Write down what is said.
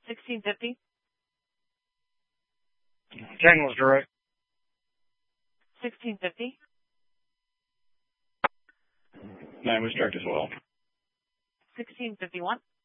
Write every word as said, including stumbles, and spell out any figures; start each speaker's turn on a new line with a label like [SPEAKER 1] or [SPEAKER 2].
[SPEAKER 1] sixteen fifty.
[SPEAKER 2] ten was direct.
[SPEAKER 1] sixteen fifty.
[SPEAKER 2] nine was direct as well.
[SPEAKER 1] sixteen fifty-one.